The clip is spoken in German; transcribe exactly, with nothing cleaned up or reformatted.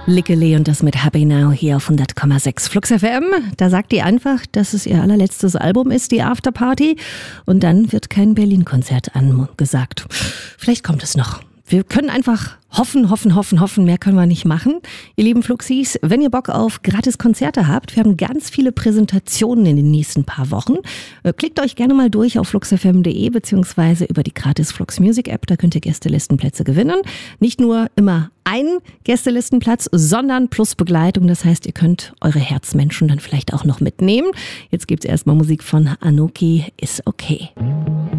Lickele und das mit Happy Now hier auf hundert Komma sechs Flux F M. Da sagt die einfach, dass es ihr allerletztes Album ist, die Afterparty. Und dann wird kein Berlin-Konzert angesagt. Vielleicht kommt es noch. Wir können einfach hoffen, hoffen, hoffen, hoffen. Mehr können wir nicht machen. Ihr lieben Fluxis, wenn ihr Bock auf gratis Konzerte habt, wir haben ganz viele Präsentationen in den nächsten paar Wochen. Klickt euch gerne mal durch auf flux f m punkt d e beziehungsweise über die gratis Flux Music App. Da könnt ihr Gästelistenplätze gewinnen. Nicht nur immer ein Gästelistenplatz, sondern plus Begleitung. Das heißt, ihr könnt eure Herzmenschen dann vielleicht auch noch mitnehmen. Jetzt gibt's erstmal Musik von Anoki, Is Okay.